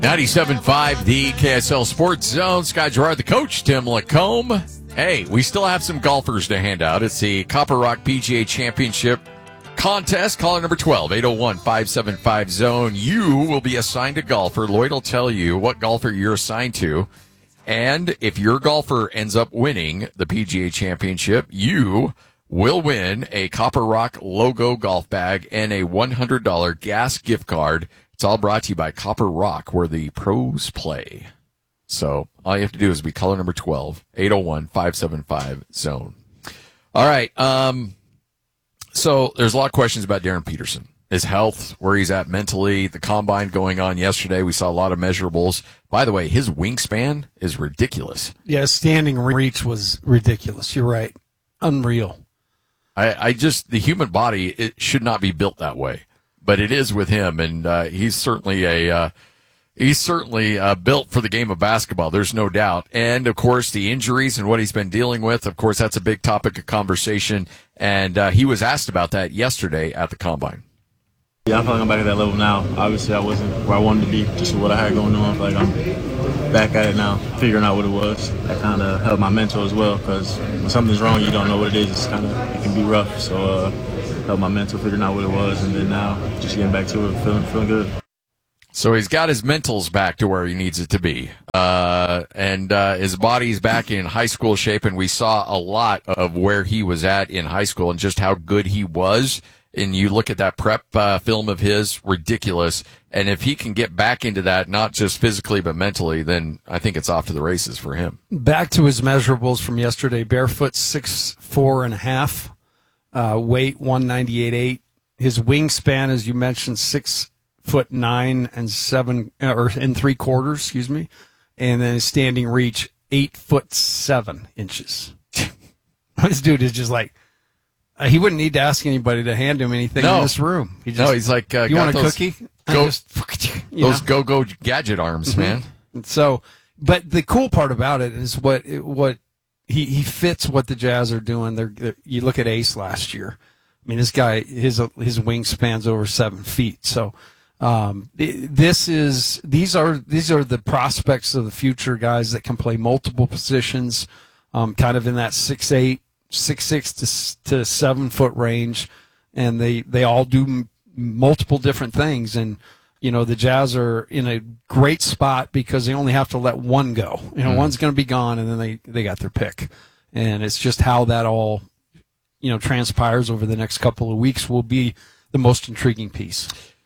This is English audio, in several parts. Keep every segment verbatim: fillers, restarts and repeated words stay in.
ninety-seven point five, the K S L Sports Zone. Scott Gerard, the coach, Tim Lacombe. Hey, we still have some golfers to hand out. It's the Copper Rock P G A Championship contest. Caller number twelve, eight oh one, five seven five, zone. You will be assigned a golfer. Lloyd will tell you what golfer you're assigned to. And if your golfer ends up winning the P G A Championship, you will win a Copper Rock logo golf bag and a one hundred dollars gas gift card. It's all brought to you by Copper Rock, where the pros play. So all you have to do is be caller number twelve, eight oh one, five seven five, zone. All right. Um, so there's a lot of questions about Darren Peterson, his health, where he's at mentally, the combine going on yesterday. We saw a lot of measurables. By the way, his wingspan is ridiculous. Yeah, standing reach was ridiculous. You're right. Unreal. I, I just, the human body, it should not be built that way, but it is with him. And, uh, he's certainly a, uh, he's certainly, uh, built for the game of basketball. There's no doubt. And of course, the injuries and what he's been dealing with, of course, that's a big topic of conversation. And, uh, he was asked about that yesterday at the combine. Yeah, I feel like I'm back at that level now. Obviously, I wasn't where I wanted to be, just with what I had going on. I feel like I'm back at it now, figuring out what it was. That kind of helped my mental as well, because when something's wrong, you don't know what it is. It's kind of, it can be rough. So, uh, helped my mental figuring out what it was, and then now just getting back to it, feeling feeling good. So he's got his mentals back to where he needs it to be, uh, and uh, his body's back in high school shape. And we saw a lot of where he was at in high school and just how good he was. And you look at that prep uh, film of his, ridiculous. And if he can get back into that, not just physically but mentally, then I think it's off to the races for him. Back to his measurables from yesterday: barefoot six four and a half, uh, weight one ninety eight eight. His wingspan, as you mentioned, six foot nine and seven or and three quarters, excuse me, and then his standing reach eight foot seven inches. This dude is just like. Uh, he wouldn't need to ask anybody to hand him anything no. in this room. He just, no, he's like, uh, you want a those cookie? Go, just, those know? go-go gadget arms, mm-hmm. man. And so, but the cool part about it is what what he, he fits what the Jazz are doing. They're, they're you look at Ace last year. I mean, this guy his his wingspan's over seven feet. So um, this is these are these are the prospects of the future, guys that can play multiple positions, um, kind of in that six eight. Six six to to seven foot range, and they they all do m- multiple different things. And you know the Jazz are in a great spot because they only have to let one go. You know, mm. one's going to be gone, and then they they got their pick. And it's just how that all you know transpires over the next couple of weeks will be the most intriguing piece.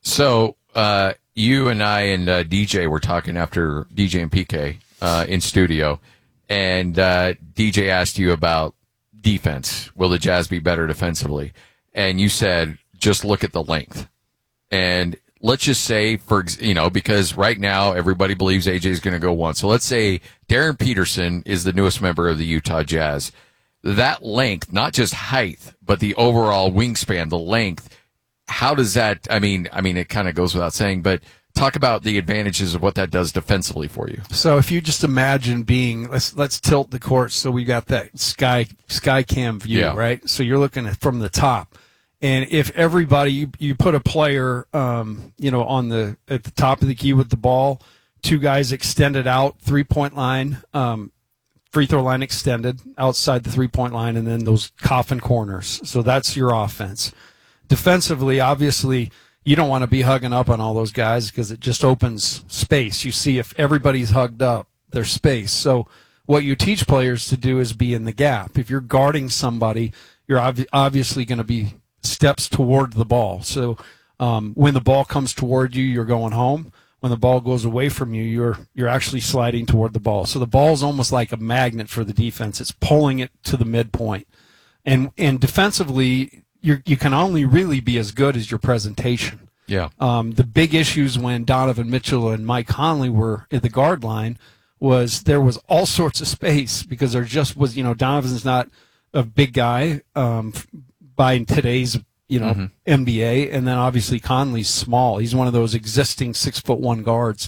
So uh, you and I and uh, D J were talking after D J and P K uh, in studio, and uh, D J asked you about defense. Will the Jazz be better defensively? And you said, just look at the length. And let's just say, for you know, because right now everybody believes A J is going to go one. So let's say Darren Peterson is the newest member of the Utah Jazz. That length, not just height, but the overall wingspan, the length, how does that, I mean, I mean, it kind of goes without saying, but talk about the advantages of what that does defensively for you. So if you just imagine being, let's let's tilt the court so we got that sky sky cam view, yeah. right? So you're looking at from the top, and if everybody you, you put a player, um, you know, on the at the top of the key with the ball, two guys extended out, three point line, um, free throw line extended outside the three point line, and then those coffin corners. So that's your offense. Defensively, obviously. You don't want to be hugging up on all those guys because it just opens space. You see if everybody's hugged up, there's space. So what you teach players to do is be in the gap. If you're guarding somebody, you're ob- obviously going to be steps toward the ball. So um, when the ball comes toward you, you're going home. When the ball goes away from you, you're you're actually sliding toward the ball. So the ball is almost like a magnet for the defense. It's pulling it to the midpoint. And and defensively, you you can only really be as good as your presentation. Yeah. Um, the big issues when Donovan Mitchell and Mike Conley were at the guard line was there was all sorts of space because there just was, you know, Donovan's not a big guy um, by today's, you know, mm-hmm. N B A, and then obviously Conley's small. He's one of those existing six foot one guards.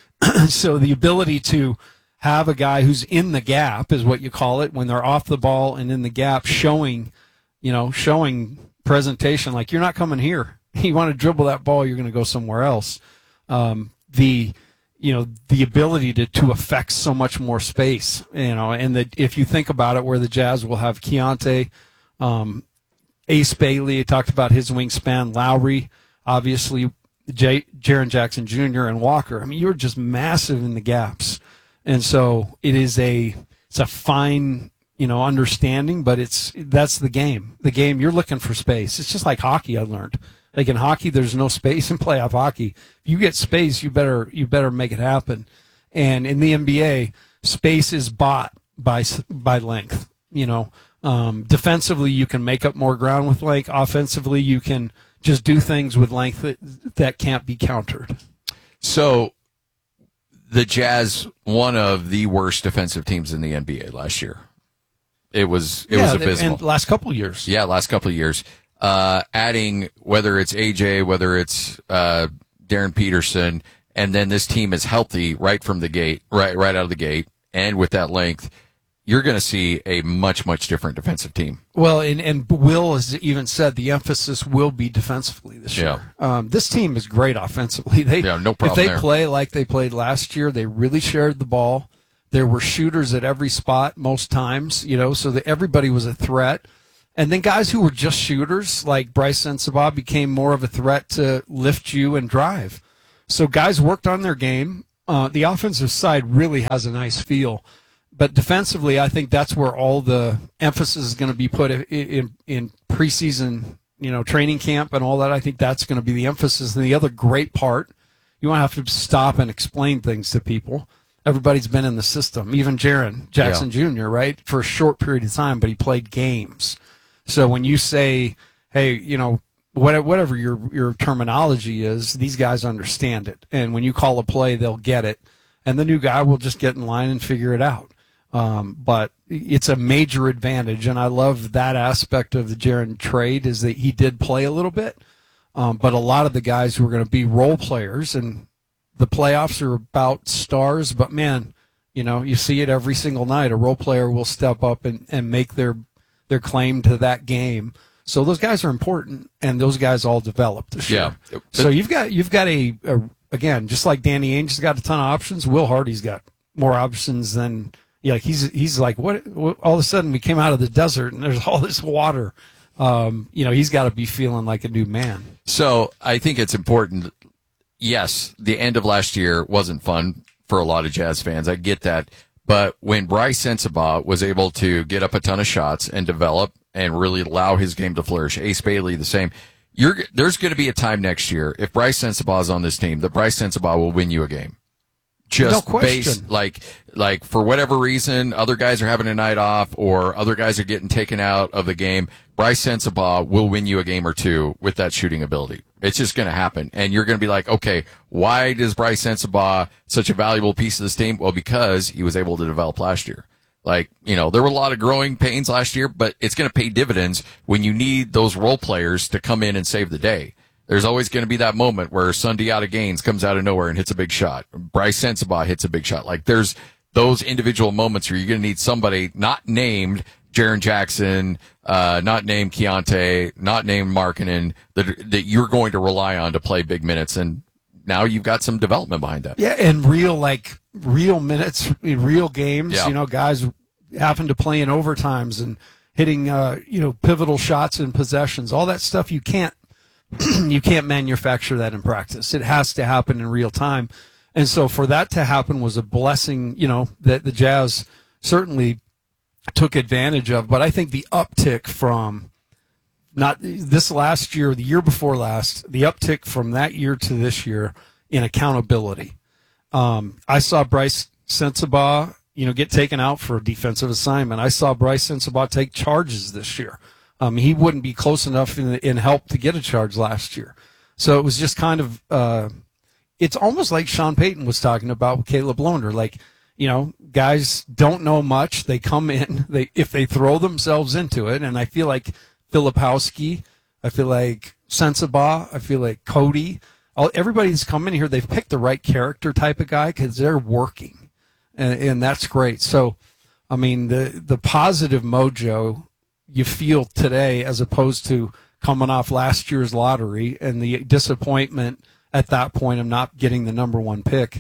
So the ability to have a guy who's in the gap is what you call it when they're off the ball and in the gap, showing. You know, showing presentation like you're not coming here. You want to dribble that ball, you're going to go somewhere else. Um, the you know, the ability to, to affect so much more space, you know, and that if you think about it, where the Jazz will have Keontae, um, Ace Bailey, talked about his wingspan, Lowry, obviously, J- Jaren Jackson Junior and Walker. I mean, you're just massive in the gaps. And so it is a, it's a fine, you know, understanding, but it's, that's the game. The game, you're looking for space. It's just like hockey, I learned. Like in hockey, there's no space in playoff hockey. If you get space, you better you better make it happen. And in the N B A, space is bought by by length. You know, um, defensively, you can make up more ground with length. Offensively, you can just do things with length that, that can't be countered. So, the Jazz, one of the worst defensive teams in the N B A last year. It was it yeah, was abysmal. And last couple of years. Yeah, last couple of years. Uh, adding whether it's A J, whether it's uh, Darren Peterson, and then this team is healthy right from the gate, right right out of the gate, and with that length, you're going to see a much much different defensive team. Well, and, and Will has even said the emphasis will be defensively this Yeah. year. Um, this team is great offensively. They Yeah, no problem if they there. play like they played last year, they really shared the ball. There were shooters at every spot most times, you know, so that everybody was a threat. And then guys who were just shooters, like Bryce Sensabaugh, became more of a threat to lift you and drive. So guys worked on their game. Uh, the offensive side really has a nice feel. But defensively, I think that's where all the emphasis is going to be put in, in, in preseason, you know, training camp and all that. I think that's going to be the emphasis. And the other great part, you won't have to stop and explain things to people. Everybody's been in the system, even Jaren Jackson Yeah. Junior, right, for a short period of time, but he played games. So when you say, hey, you know, whatever your your terminology is, these guys understand it. And when you call a play, they'll get it. And the new guy will just get in line and figure it out. Um, but it's a major advantage, and I love that aspect of the Jaren trade is that he did play a little bit. Um, but a lot of the guys who are going to be role players, and the playoffs are about stars, but, man, you know, you see it every single night. A role player will step up and, and make their their claim to that game. So those guys are important, and those guys all developed this year. Yeah. So you've got you've got a, a again, just like Danny Ainge's got a ton of options. Will Hardy's got more options than yeah. He's he's like what, what? All of a sudden we came out of the desert and there's all this water. Um, you know, he's got to be feeling like a new man. So I think it's important. Yes, the end of last year wasn't fun for a lot of Jazz fans. I get that. But when Bryce Sensabaugh was able to get up a ton of shots and develop and really allow his game to flourish, Ace Bailey the same, you're, there's going to be a time next year, if Bryce Sensabaugh is on this team, that Bryce Sensabaugh will win you a game. Just No question. based, like, like for whatever reason, other guys are having a night off or other guys are getting taken out of the game. Bryce Sensabaugh will win you a game or two with that shooting ability. It's just going to happen. And you're going to be like, okay, why does Bryce Sensabaugh such a valuable piece of this team? Well, because he was able to develop last year. Like, you know, there were a lot of growing pains last year, but it's going to pay dividends when you need those role players to come in and save the day. There's always going to be that moment where Sundiata Gaines comes out of nowhere and hits a big shot. Bryce Sensabaugh hits a big shot. Like, there's those individual moments where you're going to need somebody not named Jaren Jackson, uh, not named Keontae, not named Markkanen, that, that you're going to rely on to play big minutes. And now you've got some development behind that. Yeah, and real, like, real minutes in real games. Yeah. You know, guys happen to play in overtimes and hitting, uh, you know, pivotal shots and possessions. All that stuff you can't, you can't manufacture that in practice. It has to happen in real time. And so for that to happen was a blessing, you know, that the Jazz certainly took advantage of. But I think the uptick from not this last year, the year before last, the uptick from that year to this year in accountability. Um, I saw Bryce Sensabaugh, you know, get taken out for a defensive assignment. I saw Bryce Sensabaugh take charges this year. Um, he wouldn't be close enough in, in help to get a charge last year. So it was just kind of, uh, it's almost like Sean Payton was talking about with Caleb Lohner. Like, you know, guys don't know much. They come in, they if they throw themselves into it. And I feel like Filipowski, I feel like Sensabaugh, I feel like Cody, all, everybody that's come in here, they've picked the right character type of guy because they're working. And, and that's great. So, I mean, the, the positive mojo you feel today as opposed to coming off last year's lottery and the disappointment at that point of not getting the number one pick.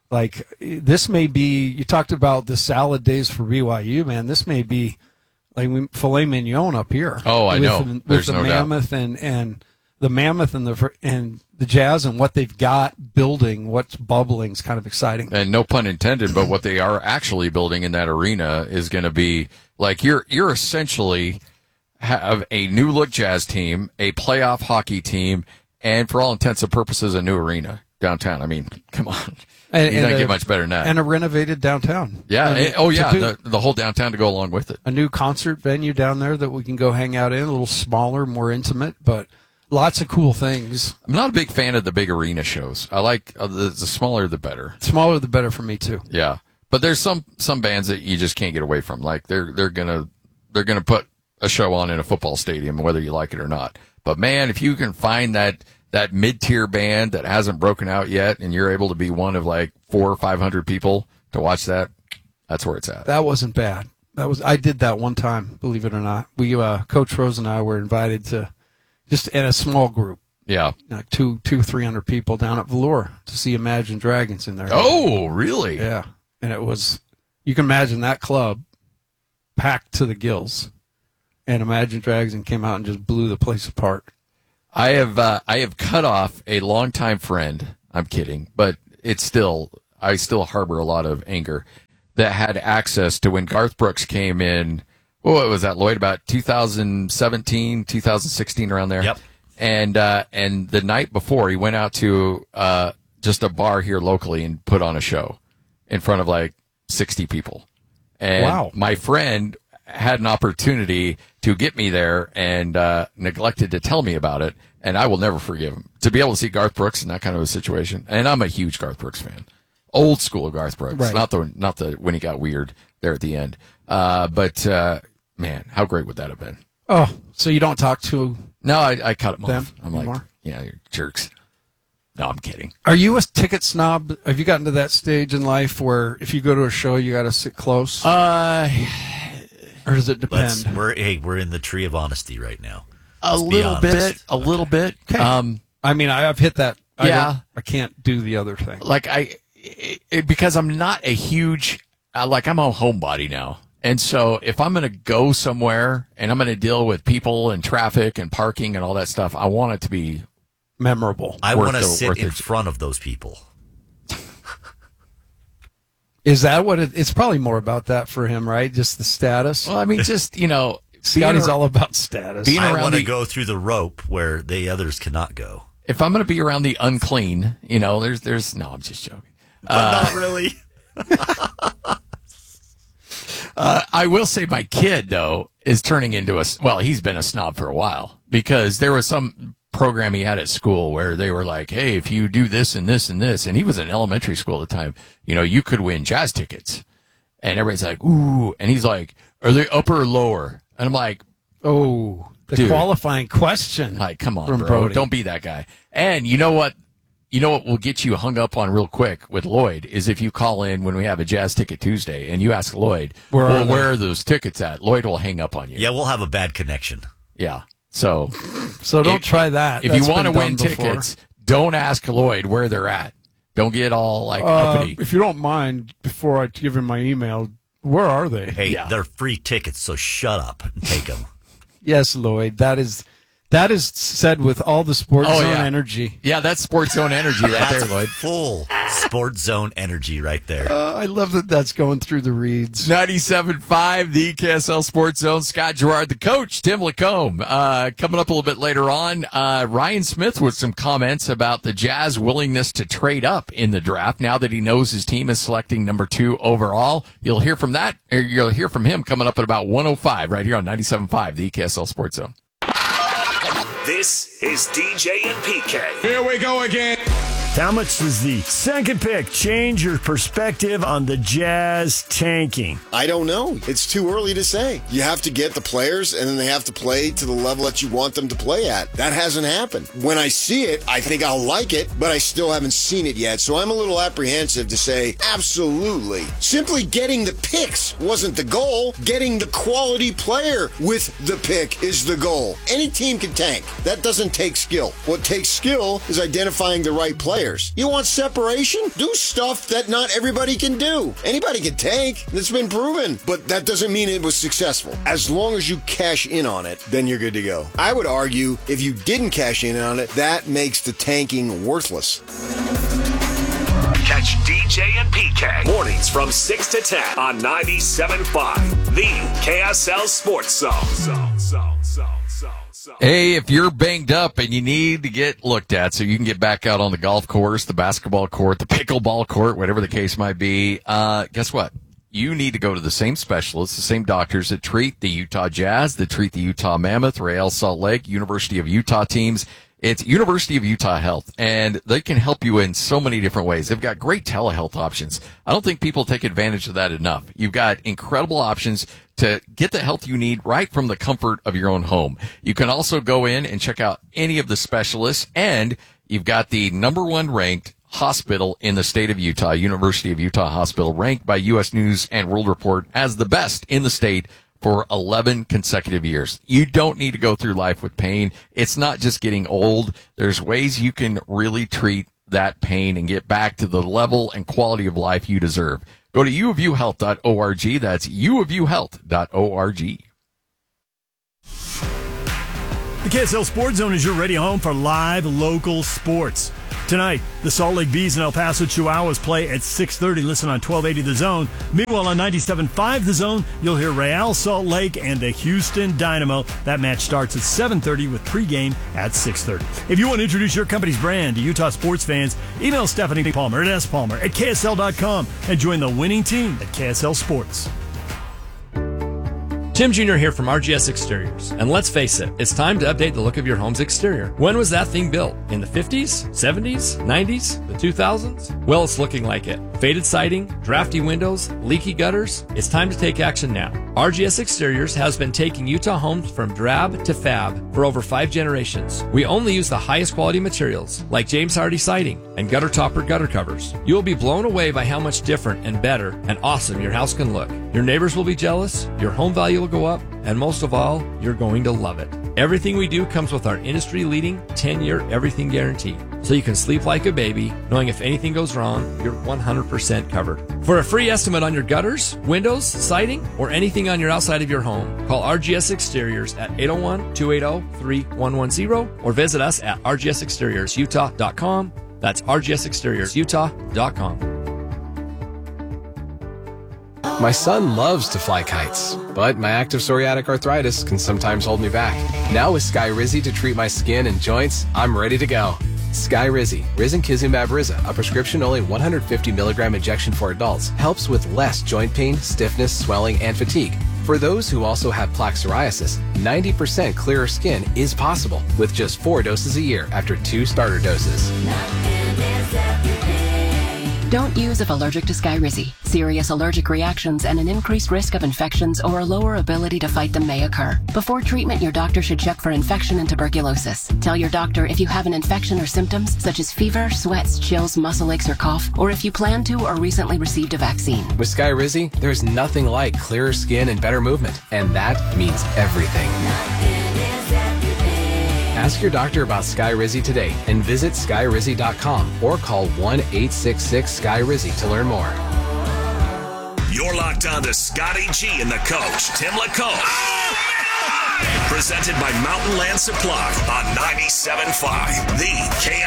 Like, this may be, you talked about the salad days for B Y U, man. This may be like we- filet mignon up here. Oh, I with know. The, with There's the no doubt. Mammoth and, and the Mammoth and the and the Jazz and what they've got building, what's bubbling is kind of exciting. And no pun intended, but what they are actually building in that arena is going to be like you're you're essentially have a new look Jazz team, a playoff hockey team, and for all intents and purposes, a new arena downtown. I mean, come on. And, You and don't a, get much better than that. And a renovated downtown. yeah. I mean, and- oh, to yeah. do- The, the whole downtown to go along with it. a new concert venue down there that we can go hang out in, a little smaller, more intimate, but lots of cool things. I'm not a big fan of the big arena shows. I like uh, the, the smaller, the better. Smaller the better for me too. Yeah. But there's some, some bands that you just can't get away from. Like they're, they're gonna, they're gonna put a show on in a football stadium, whether you like it or not. But man, if you can find that, that mid-tier band that hasn't broken out yet and you're able to be one of like four or five hundred people to watch that, that's where it's at. That wasn't bad. That was I did that one time, believe it or not. We uh, Coach Rose and I were invited to just in a small group, Yeah. like two, two, three hundred people down at Velour to see Imagine Dragons in there. Oh, really? yeah, and it was. You can imagine that club packed to the gills, and Imagine Dragons came out and just blew the place apart. I have uh, I have cut off a longtime friend. I'm kidding, but it's still I still harbor a lot of anger that had access to when Garth Brooks came in. What was that, Lloyd? About two thousand seventeen, two thousand sixteen, around there. Yep. And uh, and the night before, he went out to uh, just a bar here locally and put on a show in front of like sixty people. And Wow. my friend had an opportunity to get me there and uh, neglected to tell me about it, and I will never forgive him. To be able to see Garth Brooks in that kind of a situation, and I'm a huge Garth Brooks fan, old school Garth Brooks, Right. not the not the when he got weird there at the end. Uh, but uh, man, how great would that have been? Oh, so you don't talk to? No, I, I cut him Them off. I'm like, anymore? yeah, you're jerks. No, I'm kidding. Are you a ticket snob? Have you gotten to that stage in life where if you go to a show, you got to sit close, Uh, or does it Let's, depend? we're hey, we're in the tree of honesty right now. a Let's be little honest. bit, a little bit. Okay. Um, I mean, I, I've hit that. I Yeah. don't- I can't do the other thing. like I, it, it- because I'm not a huge, uh, like I'm a homebody now. And so if I'm going to go somewhere and I'm going to deal with people and traffic and parking and all that stuff, I want it to be, Memorable. I Worth want to the- sit worth in it. front of those people. Is that what it, it's probably more about that for him, right? Just the status. well, I mean, just, you know, Scotty's being ar- all about status. being I around want to the, go through the rope where the others cannot go. if I'm going to be around the unclean, you know, there's, there's, no, I'm just joking. But not really. Uh, I will say my kid, though, is turning into a, well, he's been a snob for a while because there was some program he had at school where they were like, hey, if you do this and this and this, and he was in elementary school at the time, you know, you could win jazz tickets. And everybody's like, ooh. And he's like, are they upper or lower? And I'm like, oh, the Dude. qualifying question. like, come on, From bro. Brody. Don't be that guy. And you know what? You know what will get you hung up on real quick with Lloyd is if you call in when we have a Jazz Ticket Tuesday and you ask Lloyd, Where are well, they? where are those tickets at? Lloyd will hang up on you. Yeah, we'll have a bad connection. Yeah. So So don't if- try that. if That's you want to been win done before. tickets, don't ask Lloyd where they're at. Don't get all like Uh, uppity. if you don't mind, before I give him my email, where are they? Hey, Yeah. they're free tickets, so shut up and take them. Yes, Lloyd. That is that is said with all the sports Oh, zone yeah. energy. Yeah, that's Sports Zone energy right there, That's Lloyd. full Sports Zone energy right there. Uh, I love that that's going through the reeds. ninety-seven point five, the E K S L Sports Zone. Scott Gerard, the coach, Tim Lacombe. Uh, coming up a little bit later on, uh, Ryan Smith with some comments about the Jazz willingness to trade up in the draft now that he knows his team is selecting number two overall. You'll hear from that, or you'll hear from him coming up at about one oh five right here on ninety-seven point five, the E K S L Sports Zone. This is D J and P K. Here we go again. How much does the second pick change your perspective on the Jazz tanking? I don't know. It's too early to say. You have to get the players, and then they have to play to the level that you want them to play at. That hasn't happened. When I see it, I think I'll like it, but I still haven't seen it yet, so I'm a little apprehensive to say absolutely. Simply getting the picks wasn't the goal. Getting the quality player with the pick is the goal. Any team can tank. That doesn't take skill. What takes skill is identifying the right player players. You want separation? Do stuff that not everybody can do. Anybody can tank. It's been proven. But that doesn't mean it was successful. As long as you cash in on it, then you're good to go. I would argue if you didn't cash in on it, that makes the tanking worthless. Catch D J and P K mornings from six to ten on ninety-seven point five, the K S L Sports Zone. Zone, zone, zone, zone, zone. Hey, if you're banged up and you need to get looked at so you can get back out on the golf course, the basketball court, the pickleball court, whatever the case might be, uh, guess what? You need to go to the same specialists, the same doctors that treat the Utah Jazz, that treat the Utah Mammoth, Real Salt Lake, University of Utah teams. It's University of Utah Health, and they can help you in so many different ways. They've got great telehealth options. I don't think people take advantage of that enough. You've got incredible options to get the health you need right from the comfort of your own home. You can also go in and check out any of the specialists, and you've got the number one ranked hospital in the state of Utah, University of Utah Hospital, ranked by U S News and World Report as the best in the state for eleven consecutive years. You don't need to go through life with pain. It's not just getting old. There's ways you can really treat that pain and get back to the level and quality of life you deserve. Go to u of u health dot org. That's u of u health dot org. The K S L Sports Zone is your radio home for live local sports. Tonight, the Salt Lake Bees and El Paso Chihuahuas play at six thirty. Listen on twelve eighty The Zone. Meanwhile, on ninety-seven point five The Zone, you'll hear Real Salt Lake and the Houston Dynamo. That match starts at seven thirty with pregame at six thirty. If you want to introduce your company's brand to Utah sports fans, email Stephanie Palmer at s palmer at k s l dot com and join the winning team at K S L Sports. Tim Junior here from R G S Exteriors. And let's face it, it's time to update the look of your home's exterior. When was that thing built? In the fifties? seventies? nineties? The two thousands? Well, it's looking like it. Faded siding, drafty windows, leaky gutters. It's time to take action now. R G S Exteriors has been taking Utah homes from drab to fab for over five generations. We only use the highest quality materials, like James Hardy siding and gutter topper gutter covers. You will be blown away by how much different and better and awesome your house can look. Your neighbors will be jealous, your home value will go up, and most of all, you're going to love it. Everything we do comes with our industry-leading ten-year everything guarantee, so you can sleep like a baby, knowing if anything goes wrong, you're one hundred percent covered. For a free estimate on your gutters, windows, siding, or anything on your outside of your home, call R G S Exteriors at eight oh one, two eight oh, three one one zero or visit us at r g s exteriors utah dot com. That's r g s exteriors utah dot com. My son loves to fly kites, but my active psoriatic arthritis can sometimes hold me back. Now with Skyrizi to treat my skin and joints, I'm ready to go. Skyrizi, risankizumab Riza, a prescription-only one hundred fifty milligram injection for adults, helps with less joint pain, stiffness, swelling, and fatigue. For those who also have plaque psoriasis, ninety percent clearer skin is possible with just four doses a year after two starter doses. Don't use if allergic to Skyrizi. Serious allergic reactions and an increased risk of infections or a lower ability to fight them may occur. Before treatment, your doctor should check for infection and tuberculosis. Tell your doctor if you have an infection or symptoms such as fever, sweats, chills, muscle aches, or cough, or if you plan to or recently received a vaccine. With Skyrizi, there's nothing like clearer skin and better movement, and that means everything. Ask your doctor about Skyrizi today and visit skyrizi dot com or call one eight six six S K Y R I Z I to learn more. You're locked on to Scotty G and the coach, Tim LaComb. Presented by Mountain Land Supply on ninety-seven point five, the K